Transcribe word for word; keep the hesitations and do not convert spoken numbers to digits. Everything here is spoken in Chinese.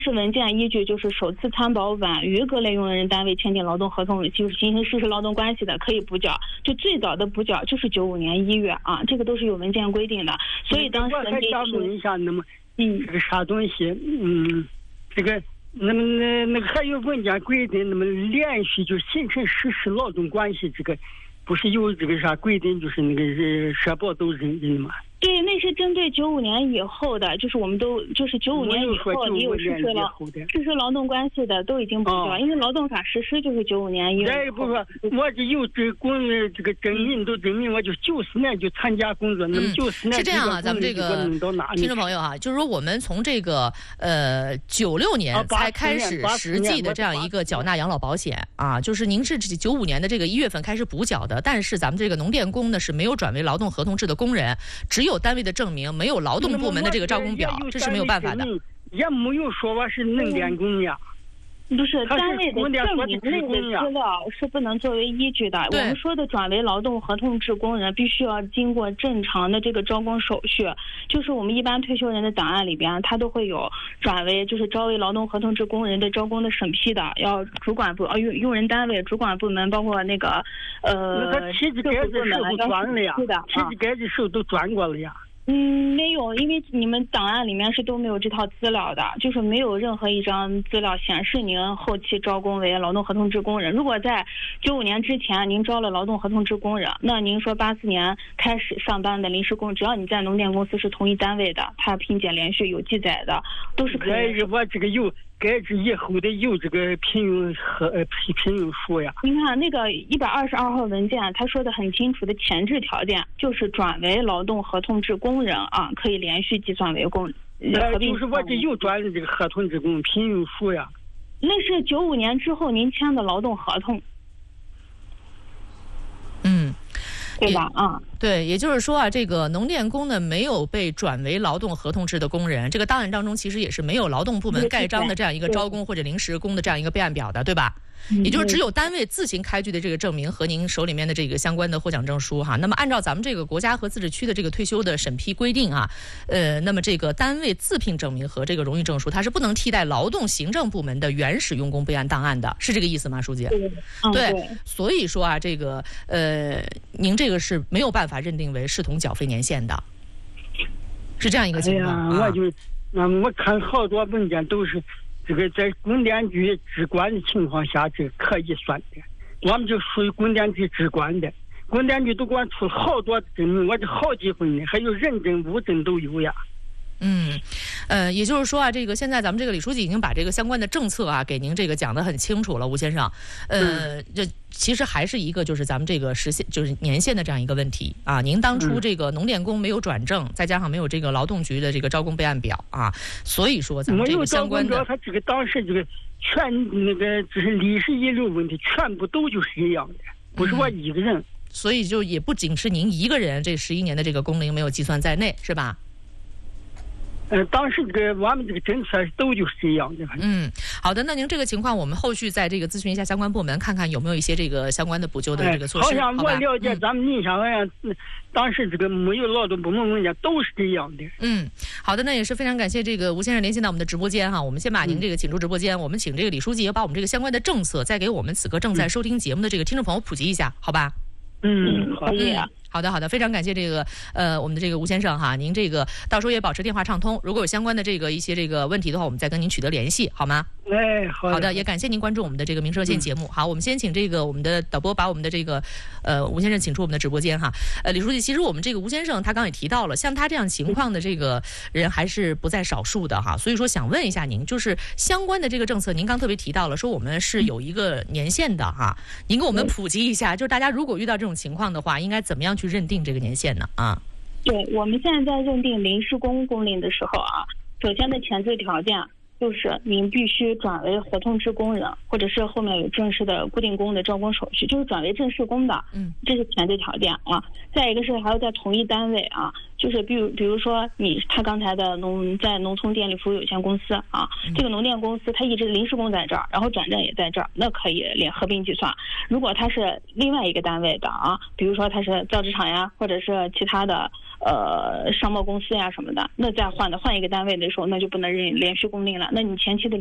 是文件依据就是首次参保晚于各类用人单位签订劳动合同，就是进行实施劳动关系的，可以补缴。就最早的补缴就是九五年一月啊，这个都是有文件规定的。所以当时我还想问一下，那么嗯，这个啥东西，嗯，这个那么那那个还有文件规定，那么连续就形成实施劳动关系，这个不是有这个啥规定，就是那个人社保都认认吗？ 对，那是针对九五年以后的，就是我们都就是九五年以后你有实施了实施劳动关系的都已经补缴，因为劳动法实施就是九五年一月。 再不说，我这有这工这个证明都证明，我就九四年就参加工作，那么九四年是这样啊，咱们这个听众朋友啊，就是说我们从这个呃九六年才开始实际的这样一个缴纳养老保险啊，就是您是九五年的这个一月份开始补缴的，但是咱们这个农电工呢是没有转为劳动合同制的工人，只有单位的证明，没有劳动部门的这个招工表，这是没有办法的。 也没有说我是农电工呀。 不是单位的证明类的资料是不能作为依据的。我们说的转为劳动合同制工人，必须要经过正常的这个招工手续。就是我们一般退休人的档案里边，它都会有转为就是招为劳动合同制工人的招工的审批的，要主管部、呃用用人单位、主管部门，包括那个呃政府部门要转了呀，体制改的时候都转过了呀。 嗯，没有，因为你们档案里面是都没有这套资料的，就是没有任何一张资料显示您后期招工为劳动合同制工人。如果在九五年之前您招了劳动合同制工人，那您说八四年开始上班的临时工，只要你在农电公司是同一单位的，他聘检连续有记载的，都是可以。 我这个有改制以后的有这个聘用和呃聘用书呀。 您看那个一百二十二号文件，他说的很清楚的前置条件就是转为劳动合同制工人啊，可以连续计算为工。 呃，就是我这有转的这个合同制工聘用书呀。 那是九五年之后您签的劳动合同。 嗯。 对吧？啊、嗯， 对，也就是说啊，这个农电工呢没有被转为劳动合同制的工人，这个档案当中其实也是没有劳动部门盖章的这样一个招工或者临时工的这样一个备案表的，对吧？也就是只有单位自行开具的这个证明和您手里面的这个相关的获奖证书哈。那么按照咱们这个国家和自治区的这个退休的审批规定啊，呃，那么这个单位自聘证明和这个荣誉证书，它是不能替代劳动行政部门的原始用工备案档案的，是这个意思吗，书记？ 对，嗯、 对, 对， 所以说啊，这个呃，您这个是没有办法认定为视同缴费年限的，是这样一个情况。 哎呀，我就，嗯，我看好多文件都是。这个在供电局直管的情况下，这可以算的。我们就属于供电局直管的，供电局都给我出了好多证明，我这好几回呢，还有人证、物证都有呀。 嗯，呃，也就是说啊，这个现在咱们这个李书记已经把这个相关的政策啊给您这个讲得很清楚了，吴先生。呃，这、嗯、其实还是一个就是咱们这个实现就是年限的这样一个问题啊。您当初这个农电工没有转正，嗯、再加上没有这个劳动局的这个招工备案表啊，所以说咱们这个相关的， 他这个当时这个全那个就是历史遗留问题，全部都就是一样的，不是我一个人。嗯、 所以就也不仅是您一个人，这十一年的这个工龄没有计算在内，是吧？ 呃，当时这个我们这个政策都就是这样的。 嗯，好的，那您这个情况，我们后续在这个咨询一下相关部门，看看有没有一些这个相关的补救的这个措施。 哎、好像我了解，咱们印象好像、嗯、当时这个没有劳动部门文件都是这样的。 嗯，好的，那也是非常感谢这个吴先生连线到我们的直播间哈。我们先把您这个请出直播间，嗯、我们请这个李书记也把我们这个相关的政策再给我们此刻正在收听节目的这个听众朋友普及一下，好吧？ 嗯， 可以啊。 好的，好的，非常感谢这个呃我们的这个吴先生哈，您这个到时候也保持电话畅通，如果有相关的这个一些这个问题的话，我们再跟您取得联系，好吗？ 哎，好的， 好的，也感谢您关注我们的这个民生热线节目。嗯、好，我们先请这个我们的导播把我们的这个呃吴先生请出我们的直播间哈。呃，李书记，其实我们这个吴先生他刚也提到了，像他这样情况的这个人还是不在少数的哈，所以说想问一下您，就是相关的这个政策，您刚特别提到了说我们是有一个年限的哈，您给我们普及一下，就是大家如果遇到这种情况的话，应该怎么样去认定这个年限呢？啊， 对，我们现在在认定临时工工龄的时候啊，首先的前置条件就是您必须转为合同制工人，或者是后面有正式的固定工的招工手续，就是转为正式工的，嗯，这是前置条件啊。再一个是还要在同一单位啊，就是比如比如说你他刚才的农在农村电力服务有限公司啊，嗯、这个农电公司他一直临时工在这儿，然后转正也在这儿，那可以连合并计算。如果他是另外一个单位的啊，比如说他是造纸厂呀，或者是其他的呃商贸公司呀什么的，那再换的换一个单位的时候，那就不能认连续供领了。那你前期的